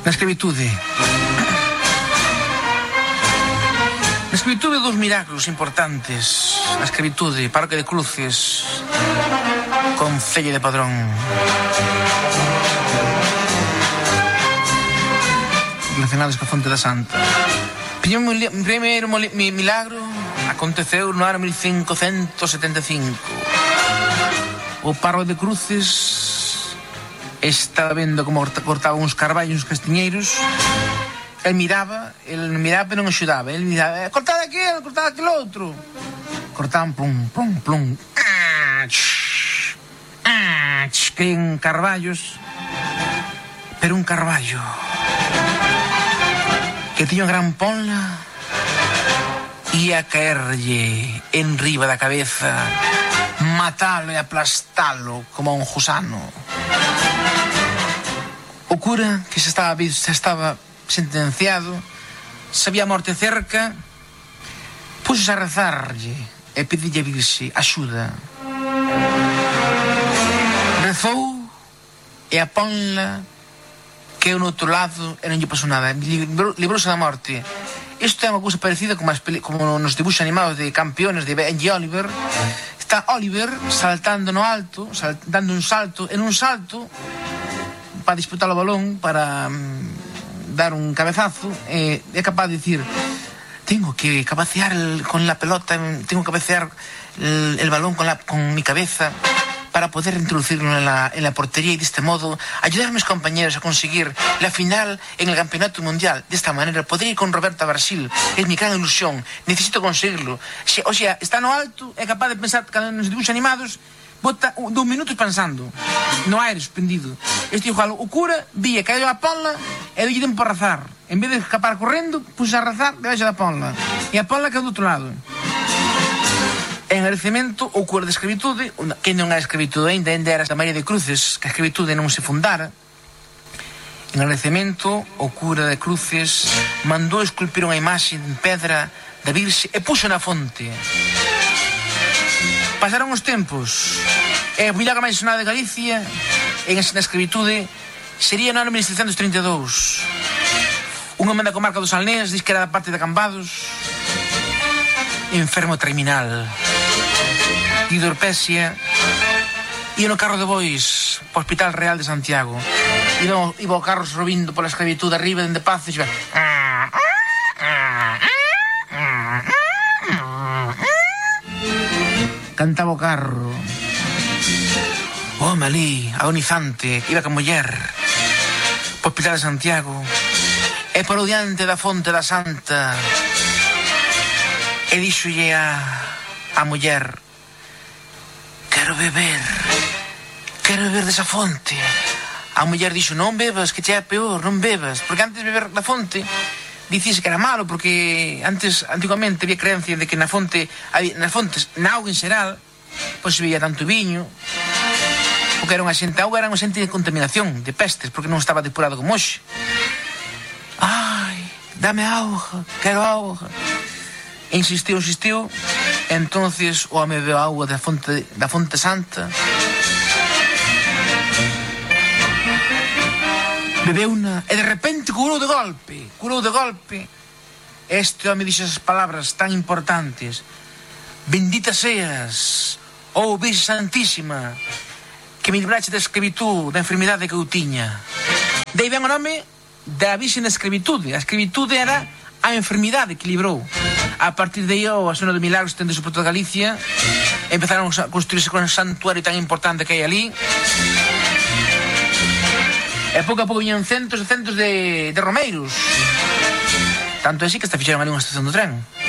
Na escravitude. Na escravitude dos milagros importantes. Na escravitude, Parroquia de Cruces, Concello de Padrón. Relacionados coa Fonte da Santa. Primeiro milagro aconteceu no ano 1575. O párroco de Cruces estaba vendo como cortaban uns carballos, uns castiñeiros. Ele miraba pero non axudaba. Ele miraba, cortad aquel outro. Cortaban, plum, plum, plum. Caían carballos. Pero un carballo que tiña gran ponla ia caerlle en riba da cabeza, matalo e aplastalo como a un gusano. O cura, que xa estaba sentenciado, sabía a morte cerca, puxose a rezarlle e pedille a Virxe axuda. Rezou e a ponla que é no outro lado e non lle pasou nada, librouse da morte. Isto é unha cousa parecida como nos dibuxos animados de Campeones de Benji Oliver. Está Oliver saltando no alto, dando un salto, en un salto para disputar o balón, para dar un cabezazo, é capaz de decir, tengo que cabecear con la pelota, tengo que cabecear el balón con mi cabeza para poder introducirlo en la portería y de este modo ayudar a mis compañeros a conseguir la final en el campeonato mundial. De esta manera podré ir con Roberta Brasil. Es mi gran ilusión. Necesito conseguirlo. O sea, está no alto, é capaz de pensar cada nos dibujos animados, bota 2 minutos pensando no aire suspendido. Este igual, o cura vía que a ponla e dolle tempo a rezar. En vez de escapar correndo, puse a rezar debaixo da ponla. E a ponla quedou do outro lado. En agradecemento ao cura de escravitude, que non era escravitude ainda era da María de Cruces, que a escravitude non se fundara. En agradecemento, o cura de Cruces mandou esculpir unha imaxe en pedra da Virxe e puxo na fonte. Pasaron os tempos e o milagro máis sonado de Galicia na escravitude sería no ano 1732. Un home da comarca dos Salnés diz que era da parte de Cambados, enfermo terminal, de hidropesia, ia no carro de bois para o Hospital Real de Santiago. Iba o carro robindo pola escravitude arriba dende Paz e cantaba o carro. Home ali, agonizante, iba ca muller para o Hospital de Santiago e parou diante da Fonte da Santa e díxolle a muller, quero beber desa fonte. A muller dixo, non bebas, que che é peor, non bebas, porque antes de beber da fonte dicíase que era malo, porque antigamente había creencia de que nas fontes, na auga en xeral, pois se veía tanto viño, porque era unha xente, a auga era unha xente de contaminación, de pestes, porque non estaba depurado como hoxe. Ai, dame auga, quero auga. Insistiu, entonces o home bebeu agua da fonte santa, bebeuna e de repente curou de golpe. Este home dixo esas palabras tan importantes: bendita seas, oh Virxe Santísima, que me libraste da escravitud, da enfermidade que eu tiña. Dei ben o nome da Virxe na escravitude. A escravitude era a enfermidade que librou. A partir de aí, a zona de Milagros tende por toda Galicia, empezaron a construirse con un santuario tan importante que hai ali, e pouco a pouco viñan centos e centos de romeiros, tanto así que hasta fixeron ali unha estación do tren.